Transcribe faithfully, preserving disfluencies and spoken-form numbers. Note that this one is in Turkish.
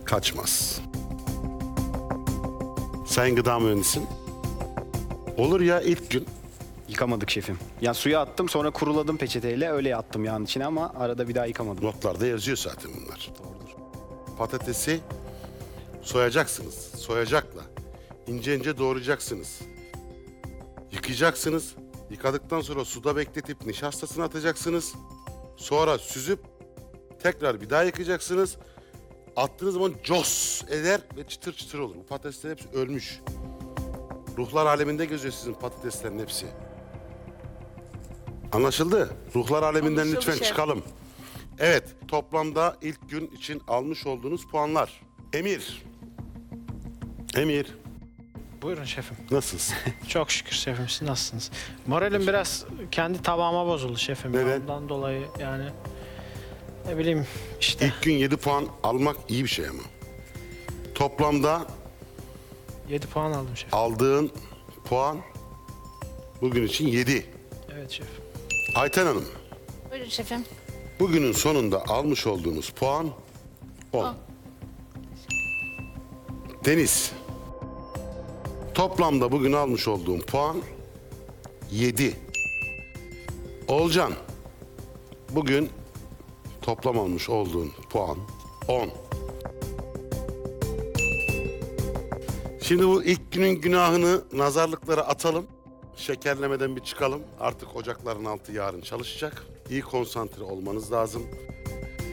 kaçmaz. Sayın gıda mühendisin. Olur ya ilk gün. Yıkamadık şefim. Ya suya attım, sonra kuruladım peçeteyle, öyle attım yağın içine ama arada bir daha yıkamadım. Notlarda yazıyor zaten bunlar. Doğrudur. Patatesi soyacaksınız. Soyacakla. İnce ince doğrayacaksınız. Yıkayacaksınız. Yıkadıktan sonra suda bekletip nişastasını atacaksınız. Sonra süzüp tekrar bir daha yıkayacaksınız. Attığınız zaman cos eder ve çıtır çıtır olur. Bu patatesler hepsi ölmüş. Ruhlar aleminde geziyor sizin patateslerin hepsi. Anlaşıldı? Ruhlar aleminden Anlaşıldı lütfen şef. çıkalım. Evet, toplamda ilk gün için almış olduğunuz puanlar. Emir. Emir, Buyurun şefim. nasılsın? Çok şükür şefim, siz nasılsınız? Moralim biraz kendi tabağıma bozuldu şefim. Neden? Ondan dolayı yani ne bileyim işte İlk gün yedi puan almak iyi bir şey ama. Toplamda yedi puan aldım şefim. aldığın puan bugün için yedi. Evet şef. Ayten Hanım, Buyurun şefim. bugünün sonunda almış olduğunuz puan on. On. Deniz, toplamda bugün almış olduğum puan yedi. Olcan, bugün toplam almış olduğun puan on. Şimdi bu ilk günün günahını, nazarlıklara atalım. Şekerlemeden bir çıkalım. Artık ocakların altı yarın çalışacak. İyi konsantre olmanız lazım.